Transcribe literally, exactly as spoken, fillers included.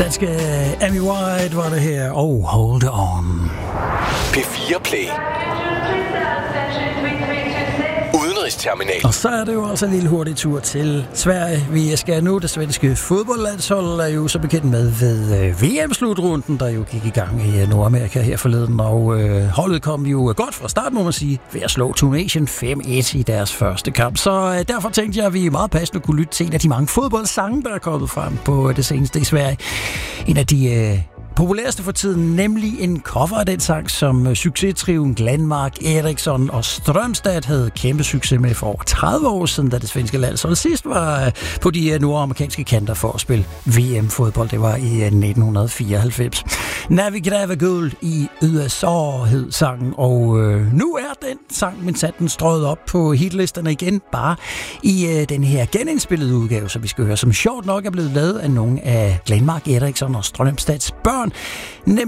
Danske Amy White var det her, og oh, Hold On. P fire Play. Udenrigsterminal. Og så er det jo også en lille hurtig tur til Sverige. Vi skal nu, det svenske fodboldlandshold er jo så bekendt med ved V M-slutrunden, der jo gik i gang i Nordamerika her forleden. Og øh, holdet kom jo godt fra start, må man sige, ved at slå Tunesien fem et i deres første kamp. Så øh, derfor tænkte jeg, at vi meget passende kunne lytte til en af de mange fodboldsange, der er kommet frem på det seneste i Sverige. En af de øh, populæreste for tiden, nemlig en cover af den sang, som succestriven Glenmark, Eriksson og Strömstad havde kæmpe succes med for over tredive år siden, da det svenske landshold sidst var på de nordamerikanske kanter for at spille V M-fodbold. Det var i nitten fireoghalvfems. När vi gräver guld i U S A hed sangen, og øh, nu er den sang, men sat den strøget op på hitlisterne igen, bare i øh, den her genindspillede udgave, som vi skal høre, som sjovt nok er blevet lavet af nogle af Glenmark, Eriksson og Strömstads børn, nemlig